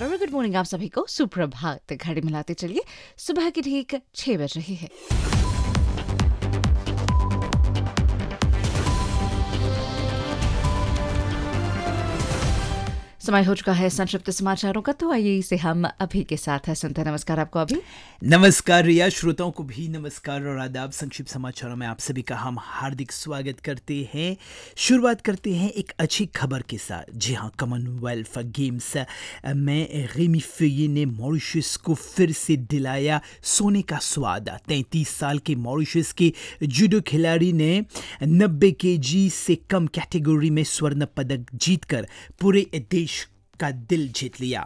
Very good morning आप सभी को। सुप्रभात। घड़ी मिलाते चलिए, सुबह के ठीक 6 बज रही है। समय हो चुका है संक्षिप्त समाचारों का, तो आइए इसे हम अभी के साथ है सुनते हैं। नमस्कार आपको अभी। नमस्कार रिया, श्रोताओं को भी नमस्कार और आदाब। संक्षिप्त समाचारों में आप सभी का हम हार्दिक स्वागत करते हैं। शुरुआत करते हैं एक अच्छी खबर के साथ। जी हाँ, कॉमनवेल्थ गेम्स में रेमी फेये ने मॉरिशस को फिर से दिलाया सोने का स्वाद। 33 साल के मॉरिशस के जूडो खिलाड़ी ने 90 केजी से कम कैटेगरी में स्वर्ण पदक जीतकर पूरे देश का दिल जीत लिया।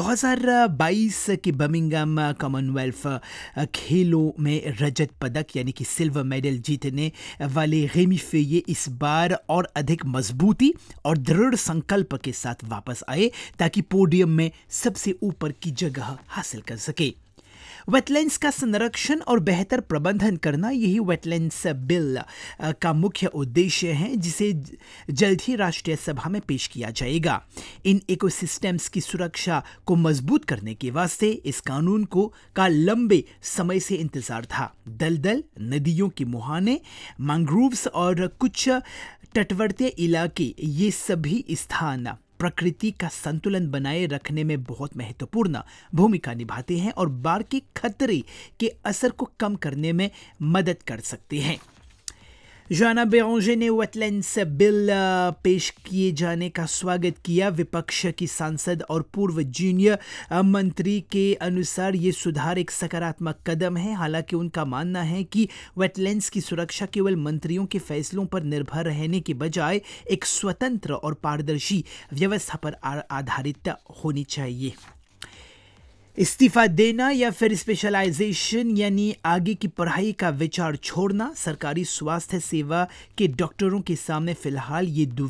2022 के बर्मिंघम कॉमनवेल्थ खेलों में रजत पदक यानी कि सिल्वर मेडल जीतने वाले रेमी फेये इस बार और अधिक मजबूती और दृढ़ संकल्प के साथ वापस आए ताकि पोडियम में सबसे ऊपर की जगह हासिल कर सके। वेटलैंड्स का संरक्षण और बेहतर प्रबंधन करना, यही वेटलैंड्स बिल का मुख्य उद्देश्य है, जिसे जल्द ही राष्ट्रीय सभा में पेश किया जाएगा। इन इकोसिस्टम्स की सुरक्षा को मजबूत करने के वास्ते इस कानून का लंबे समय से इंतजार था। दलदल, नदियों के मुहाने, मैंग्रोव्स और कुछ तटवर्ती इलाके, ये सभी स्थान प्रकृति का संतुलन बनाए रखने में बहुत महत्वपूर्ण भूमिका निभाते हैं और बाढ़ के खतरे के असर को कम करने में मदद कर सकते हैं। जोआना बेरांजे ने वेटलैंड्स बिल पेश किए जाने का स्वागत किया। विपक्ष की सांसद और पूर्व जूनियर मंत्री के अनुसार ये सुधार एक सकारात्मक कदम है। हालांकि उनका मानना है कि वेटलैंड्स की सुरक्षा केवल मंत्रियों के फैसलों पर निर्भर रहने के बजाय एक स्वतंत्र और पारदर्शी व्यवस्था पर आधारित होनी चाहिए। इस्तीफा देना या फिर स्पेशलाइजेशन यानी आगे की पढ़ाई का विचार छोड़ना, सरकारी स्वास्थ्य सेवा के डॉक्टरों के सामने फिलहाल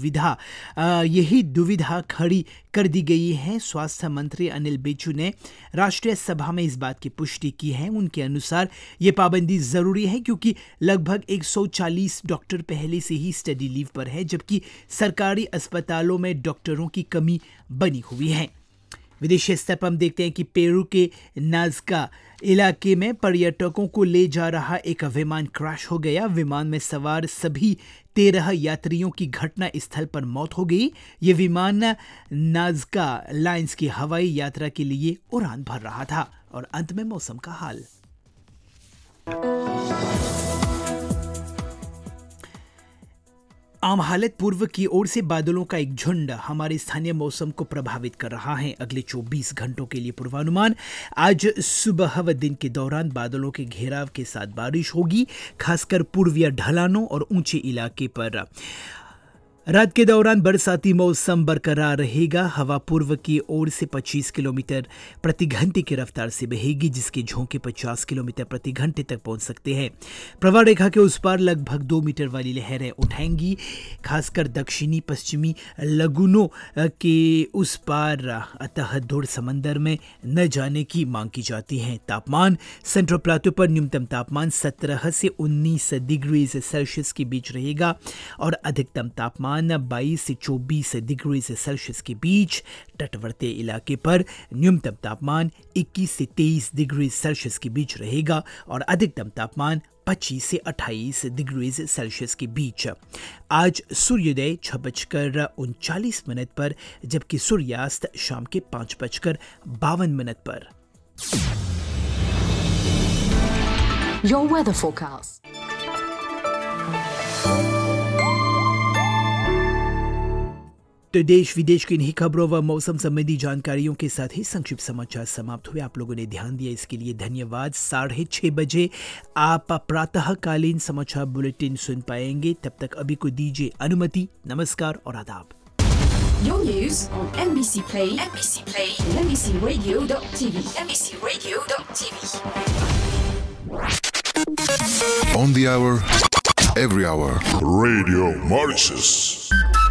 यही दुविधा खड़ी कर दी गई है। स्वास्थ्य मंत्री अनिल बेचू ने राष्ट्रीय सभा में इस बात की पुष्टि की है। उनके अनुसार ये पाबंदी जरूरी है क्योंकि लगभग 140 डॉक्टर पहले से ही स्टडी लीव पर है, जबकि सरकारी अस्पतालों में डॉक्टरों की कमी बनी हुई है। विदेशी स्तर पर हम देखते हैं कि पेरू के नाज़का इलाके में पर्यटकों को ले जा रहा एक विमान क्रैश हो गया। विमान में सवार सभी 13 यात्रियों की घटना स्थल पर मौत हो गई। ये विमान नाज़का लाइन्स की हवाई यात्रा के लिए उड़ान भर रहा था। और अंत में मौसम का हाल। आम हालत पूर्व की ओर से बादलों का एक झुंड हमारे स्थानीय मौसम को प्रभावित कर रहा है। अगले 24 घंटों के लिए पूर्वानुमान। आज सुबह व दिन के दौरान बादलों के घेराव के साथ बारिश होगी, खासकर पूर्वीय ढलानों और ऊंचे इलाके पर। रात के दौरान बरसाती मौसम बरकरार रहेगा। हवा पूर्व की ओर से 25 किलोमीटर प्रति घंटे की रफ्तार से बहेगी, जिसके झोंके 50 किलोमीटर प्रति घंटे तक पहुंच सकते हैं। प्रवाह रेखा के उस पार लगभग 2 मीटर वाली लहरें उठाएंगी, खासकर दक्षिणी पश्चिमी लगुनों के उस पार। अतः दूर समंदर में न जाने की मांग की जाती है। तापमान सेंट्रल प्लाटो पर न्यूनतम तापमान 17 से 19 डिग्री सेल्सियस के बीच रहेगा और अधिकतम तापमान 22 से 24 डिग्री सेल्सियस के बीच। तटवर्ती इलाके पर न्यूनतम तापमान 21 से 23 डिग्री सेल्सियस के बीच रहेगा और अधिकतम तापमान 25 से 28 डिग्री सेल्सियस के बीच। आज सूर्योदय 6:39 पर, जबकि सूर्यास्त शाम के 5:52 पर। Your weather forecast. तो देश विदेश की इन्हीं खबरों व मौसम संबंधी जानकारियों के साथ ही संक्षिप्त समाचार समाप्त हुए। आप लोगों ने ध्यान दिया, इसके लिए धन्यवाद। 6:30 बजे आप प्रातःकालीन समाचार बुलेटिन सुन पाएंगे। तब तक अभी को दीजिए अनुमति। नमस्कार और आदाब। Your news on NBC Play, and NBCRadio.tv, NBCRadio.tv. On the hour, every hour. Radio Mauritius.